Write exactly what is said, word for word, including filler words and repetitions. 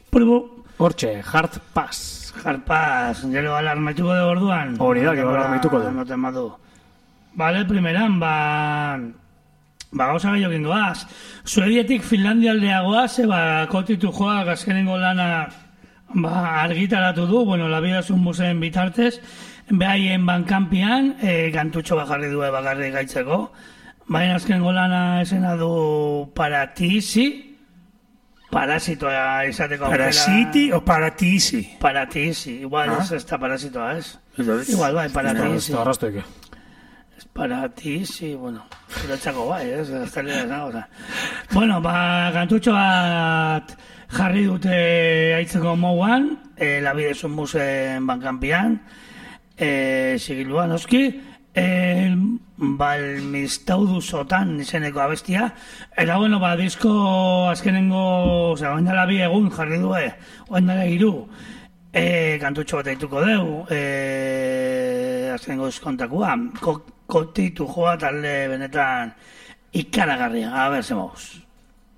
Pruebo. Hortxe, Hard Pass. Hard Pass, gero alarmaituko de orduan. Hori da, gero alarmaituko du. No tematu. Vale, primeran, ba... Ba, gauza gehiago gingoaz. Suedietik Finlandia aldeagoaz, ba, kotitu joa, gazkenengo lana ba, argitaratu du, bueno, la vida es un museen bitartez, behaien bankampian, e, kantutxo bajarri du bakarri gaitzeko, baina azkenengo lana esena du Paratisi, parasitoa izateko. Parasiti o Paratisi? Paratisi, igual ah? ez ez da parasitoa, ez? Igual, bai, Paratisi. Ez da arrastoike. Para ti, sí, bueno, pero txako bai, ez, ez da lera nago, bueno, ba, kantutxo bat jarri dute aitzeko mouan, eh, la bide zun musen bankampian, eh, sigiluan oski, eh, balmistaudu sotan izeneko abestia, eta bueno, ba, disko azkenengo, oza, oen dala bi egun jarri due, oen dala iru, eh, kantutxo bat aituko deu, eh, azkenengo diskontakua, kotitu joa talde benetan ikaragarria, a ver, se vamos.